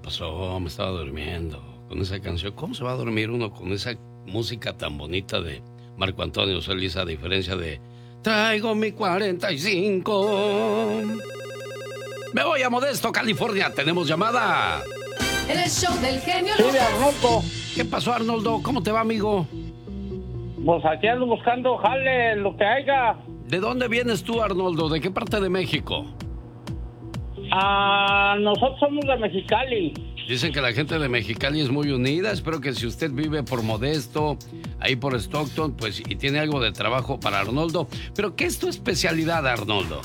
pasó? Me estaba durmiendo con esa canción. ¿Cómo se va a dormir uno con esa música tan bonita de Marco Antonio Solís, a diferencia de Traigo mi 45? Me voy a Modesto, California. ¿Tenemos llamada? En el show del genio Sí, Lucas. de Arnoldo. ¿Qué pasó, Arnoldo? ¿Cómo te va, amigo? Pues aquí ando buscando jale, lo que haya. ¿De dónde vienes tú, Arnoldo? ¿De qué parte de México? Nosotros somos de Mexicali. Dicen que la gente de Mexicali es muy unida. Espero que si usted vive por Modesto, ahí por Stockton, pues, y tiene algo de trabajo para Arnoldo. Pero, ¿qué es tu especialidad, Arnoldo?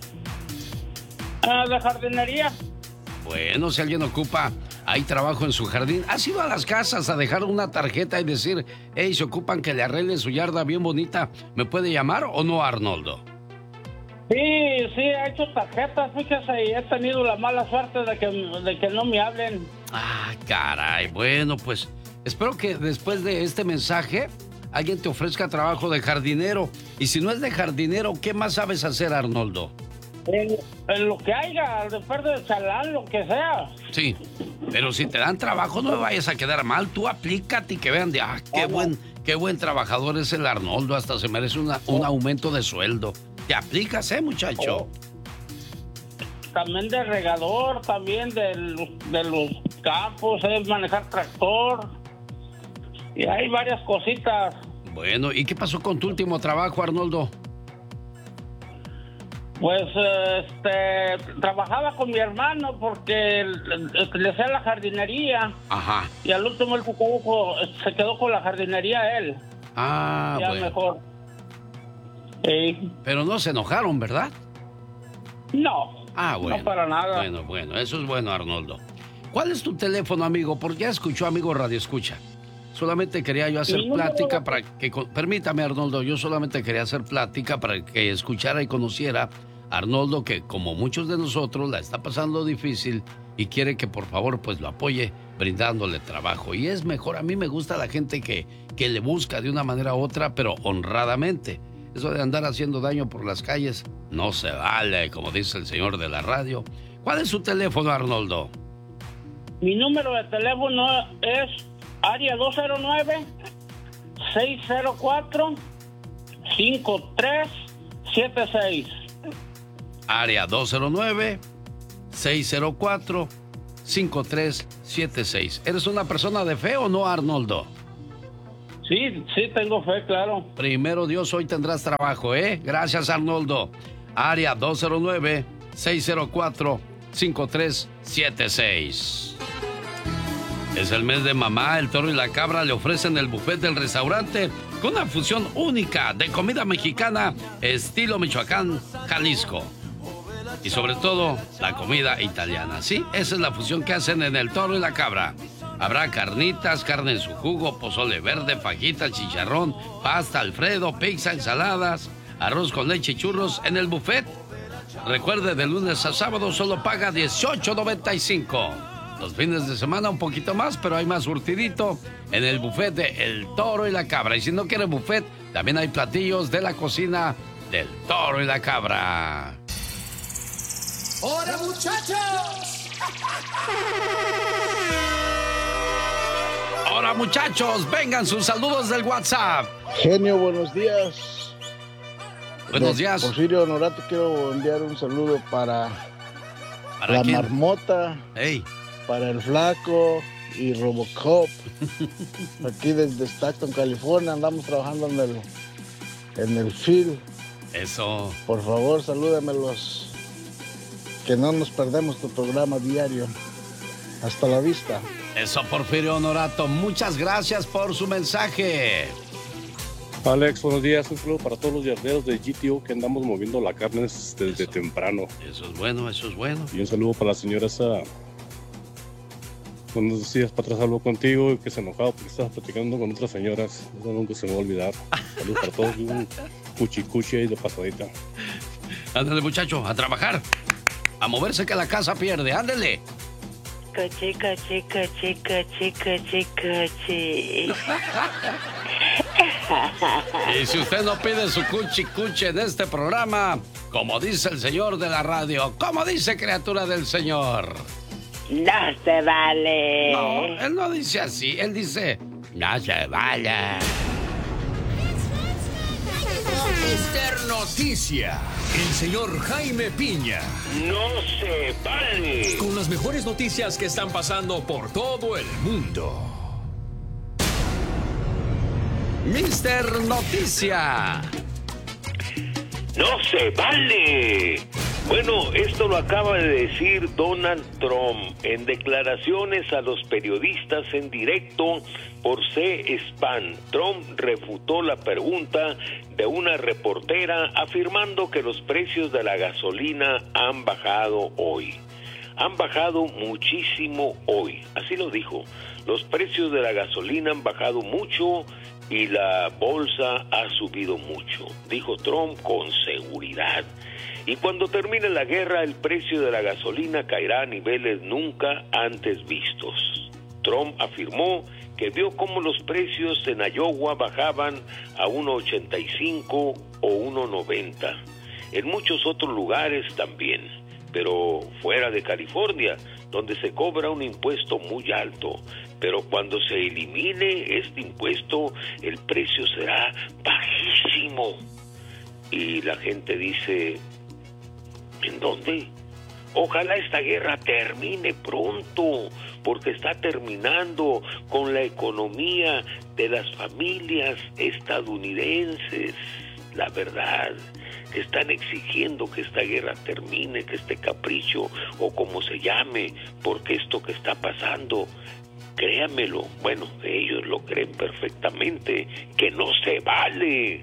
De jardinería. Bueno, si alguien ocupa ahí trabajo en su jardín, ¿has ido a las casas a dejar una tarjeta y decir, hey, se ocupan que le arregle su yarda bien bonita? ¿Me puede llamar o no, Arnoldo? Sí, he hecho tarjetas, fíjese, y he tenido la mala suerte de que no me hablen. Ah, caray. Bueno, pues espero que después de este mensaje alguien te ofrezca trabajo de jardinero. Y si no es de jardinero, ¿qué más sabes hacer, Arnoldo? En lo que haya, después de chalán, lo que sea. Sí, pero si te dan trabajo no me vayas a quedar mal. Tú aplícate y que vean de, qué buen trabajador es el Arnoldo. Hasta se merece un aumento de sueldo. ¿Te aplicas, muchacho? También de regador, también de los campos, es manejar tractor. Y hay varias cositas. Bueno, ¿y qué pasó con tu último trabajo, Arnoldo? Pues, trabajaba con mi hermano porque le hacía la jardinería. Ajá. Y al último él se quedó con la jardinería él. Ah, ya bueno. mejor. Sí. Pero no se enojaron, ¿verdad? No. Ah, bueno. No para nada. Bueno, eso es bueno, Arnoldo. ¿Cuál es tu teléfono, amigo? Porque ya escuchó, amigo Radio Escucha. Solamente quería yo hacer plática para que... Permítame, Arnoldo, yo solamente quería hacer plática para que escuchara y conociera a Arnoldo, que como muchos de nosotros la está pasando difícil y quiere que por favor pues lo apoye brindándole trabajo. Y es mejor, a mí me gusta la gente que le busca de una manera u otra, pero honradamente. Eso de andar haciendo daño por las calles no se vale, como dice el señor de la radio. ¿Cuál es su teléfono, Arnoldo? Mi número de teléfono es área 209-604-5376. Área 209-604-5376. ¿Eres una persona de fe o no, Arnoldo? Sí, tengo fe, claro. Primero Dios, hoy tendrás trabajo, ¿eh? Gracias, Arnoldo. Área 209-604-5376. Es el mes de mamá. El Toro y la Cabra le ofrecen el buffet del restaurante con una fusión única de comida mexicana estilo Michoacán, Jalisco. Y sobre todo, la comida italiana. Sí, esa es la fusión que hacen en el Toro y la Cabra. Habrá carnitas, carne en su jugo, pozole verde, fajitas, chicharrón, pasta, alfredo, pizza, ensaladas, arroz con leche y churros en el buffet. Recuerde, de lunes a sábado solo paga $18.95. Los fines de semana un poquito más, pero hay más surtidito en el buffet de El Toro y la Cabra. Y si no quiere buffet, también hay platillos de la cocina del Toro y la Cabra. ¡Hola, muchachos! Ahora, muchachos, vengan sus saludos del WhatsApp. Genio, buenos días. Buenos días. Porfirio Honorato, quiero enviar un saludo para la quién? Marmota, Hey. para el Flaco y Robocop. Aquí desde Stockton, California, andamos trabajando en el field. Eso. Por favor, salúdamelos. Que no nos perdemos tu programa diario. Hasta la vista. Eso, Porfirio Honorato. Muchas gracias por su mensaje. Alex, buenos días. Un saludo para todos los yarderos de GTO que andamos moviendo la carne desde temprano. Eso es bueno, eso es bueno. Y un saludo para la señora esa. Unos días para atrás habló contigo y que se enojaba porque estabas platicando con otras señoras. Eso nunca se me va a olvidar. Saludos para todos y un cuchicuchi ahí de pasadita. Ándale, muchacho, a trabajar. A moverse que la casa pierde. Ándale. Chica. Y si usted no pide su cuchi en este programa, como dice el señor de la radio, como dice criatura del Señor. No se vale. No, él no dice así, él dice, no se vale. Mister Noticia, el señor Jaime Piña. No se vale. Con las mejores noticias que están pasando por todo el mundo. Mister Noticia. No se vale. Bueno, esto lo acaba de decir Donald Trump en declaraciones a los periodistas en directo por C-SPAN. Trump refutó la pregunta de una reportera afirmando que los precios de la gasolina han bajado hoy. Han bajado muchísimo hoy, así lo dijo. Los precios de la gasolina han bajado mucho y la bolsa ha subido mucho, dijo Trump con seguridad. Y cuando termine la guerra, el precio de la gasolina caerá a niveles nunca antes vistos. Trump afirmó que vio cómo los precios en Iowa bajaban a 1.85 o 1.90. En muchos otros lugares también, pero fuera de California, donde se cobra un impuesto muy alto. Pero cuando se elimine este impuesto, el precio será bajísimo. Y la gente dice, ¿en dónde? Ojalá esta guerra termine pronto, porque está terminando con la economía de las familias estadounidenses. La verdad, que están exigiendo que esta guerra termine, que este capricho, o como se llame, porque esto que está pasando, créamelo, bueno, ellos lo creen perfectamente, que no se vale.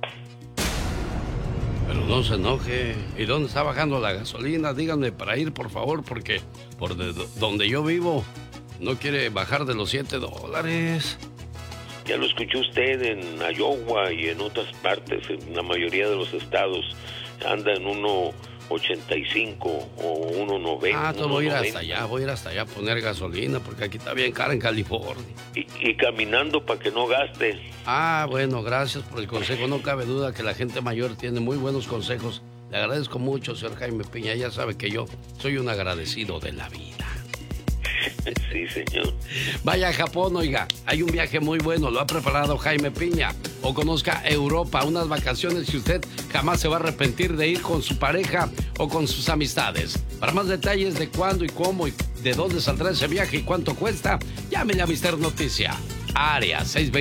Pero no se enoje. ¿Y dónde está bajando la gasolina? Díganme para ir, por favor, porque por donde yo vivo no quiere bajar de los $7. Ya lo escuchó usted en Iowa y en otras partes, en la mayoría de los estados, anda en 1.85 o 1.90. Ah, entonces voy a ir hasta allá a poner gasolina, porque aquí está bien cara en California. Y caminando para que no gaste. Ah, bueno, gracias por el consejo. No cabe duda que la gente mayor tiene muy buenos consejos. Le agradezco mucho, señor Jaime Piña. Ya sabe que yo soy un agradecido de la vida. Sí, señor. Vaya a Japón, oiga. Hay un viaje muy bueno, lo ha preparado Jaime Piña. O conozca Europa, unas vacaciones que usted jamás se va a arrepentir de ir con su pareja o con sus amistades. Para más detalles de cuándo y cómo y de dónde saldrá ese viaje y cuánto cuesta, llámele a Mister Noticia. Área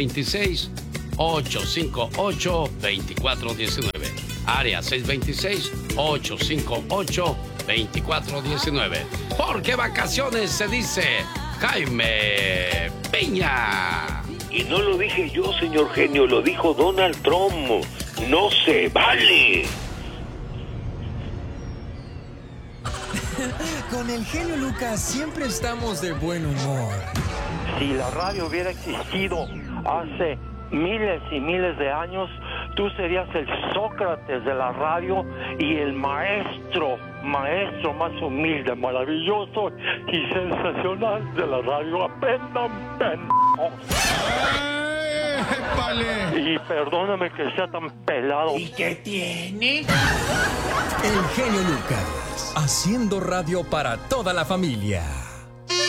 626-858-2419. Área 626-858-2419. Porque vacaciones se dice Jaime Piña. Y no lo dije yo, señor genio, lo dijo Donald Trump. No se vale. Con el genio Lucas siempre estamos de buen humor. Si la radio hubiera existido hace miles y miles de años, tú serías el Sócrates de la radio y el maestro más humilde, maravilloso y sensacional de la radio. Aprendan, pendejos. Y perdóname que sea tan pelado. ¿Y qué tiene? El genio Lucas, haciendo radio para toda la familia.